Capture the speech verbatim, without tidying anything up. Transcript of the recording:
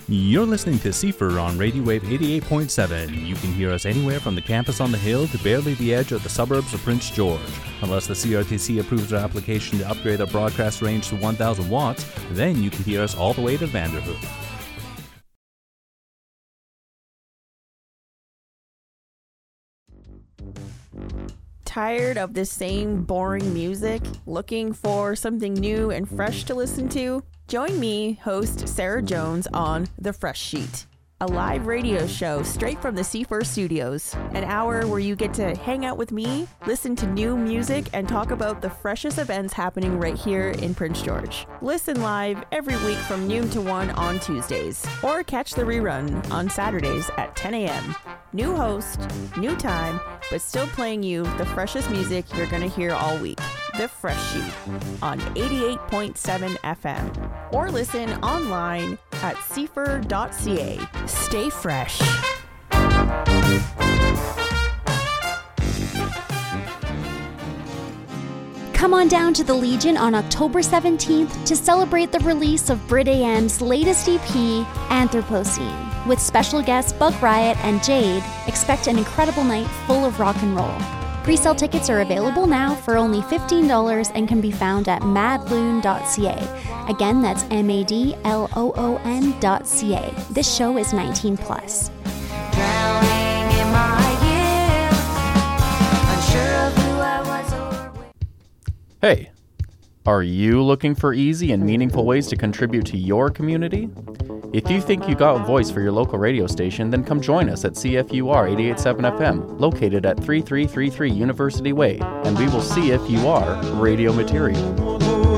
You're listening to C F R on Radio Wave eighty-eight point seven. You can hear us anywhere from the campus on the hill to barely the edge of the suburbs of Prince George. Unless the C R T C approves our application to upgrade our broadcast range to one thousand watts, then you can hear us all the way to Vanderhoof. Tired of the same boring music? Looking for something new and fresh to listen to? Join me, host Sarah Jones, on The Fresh Sheet, a live radio show straight from the C F R studios. An hour where you get to hang out with me, listen to new music, and talk about the freshest events happening right here in Prince George. Listen live every week from noon to one on Tuesdays, or catch the rerun on Saturdays at ten a.m. New host, new time, but still playing you the freshest music you're going to hear all week. The Fresh Sheet on eighty-eight point seven F M. Or listen online at c f r dot c a. Stay fresh. Come on down to the Legion on October seventeenth to celebrate the release of Brit A M's latest E P, Anthropocene. With special guests Bug Riot and Jade, expect an incredible night full of rock and roll. Pre-sale tickets are available now for only fifteen dollars and can be found at madloon dot c a. Again, that's M A D L O O N dot C A. This show is nineteen plus. Drowning in my youth, unsure of who I was or where. Hey, are you looking for easy and meaningful ways to contribute to your community? If you think you got a voice for your local radio station, then come join us at C F U R eighty-eight point seven F M, located at thirty-three thirty-three University Way, and we will see if you are radio material.